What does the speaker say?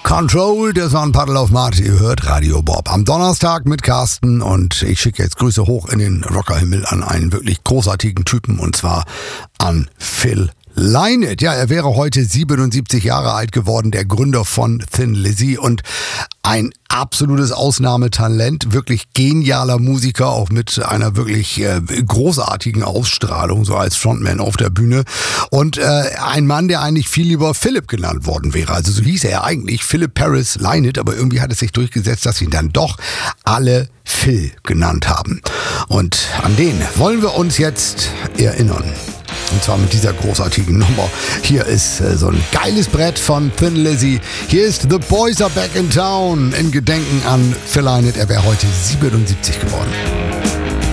Control, das war ein Paddle auf Mart. Ihr hört Radio Bob am Donnerstag mit Carsten und ich schicke jetzt Grüße hoch in den Rockerhimmel an einen wirklich großartigen Typen und zwar an Phil Lynott. Ja, er wäre heute 77 Jahre alt geworden, der Gründer von Thin Lizzy und ein absolutes Ausnahmetalent, wirklich genialer Musiker, auch mit einer wirklich großartigen Ausstrahlung, so als Frontman auf der Bühne. Und ein Mann, der eigentlich viel lieber Philip genannt worden wäre. Also so hieß er eigentlich, Philip Paris Lynott, aber irgendwie hat es sich durchgesetzt, dass ihn dann doch alle Phil genannt haben. Und an den wollen wir uns jetzt erinnern. Und zwar mit dieser großartigen Nummer. Hier ist so ein geiles Brett von Thin Lizzy. Hier ist The Boys Are Back in Town in Gedenken an Phil Lynott. Er wäre heute 77 geworden.